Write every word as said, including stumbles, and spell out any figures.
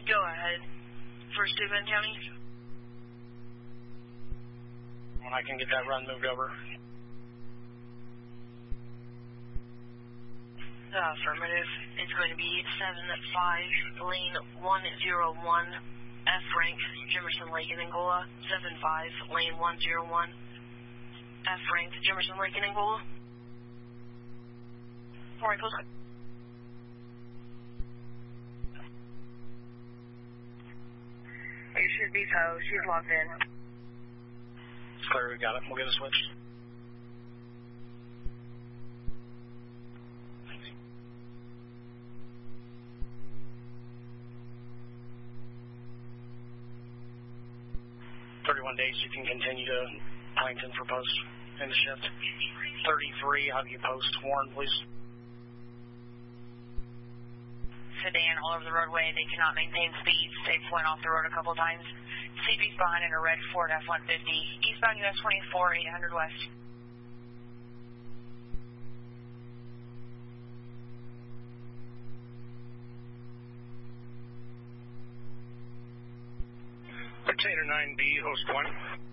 Go ahead. First to Bend County. When I can get that run moved over. Uh, affirmative. It's going to be seven five, lane one zero one, F rank, Jimerson Lake in Angola. seven five, lane one zero one, F rank, Jimerson Lake in Angola. Alright, close. You should be post. She's logged in. It's clear, we got it. We'll get a switch. thirty-one days, you can continue to Plankton for post in the shift. thirty-three, how do you post? Warren, please. Sedan all over the roadway. They cannot maintain speeds. They've went off the road a couple times. C B's behind in a red Ford F one fifty. Eastbound U S twenty-four, eight hundred west. Container nine B, host one.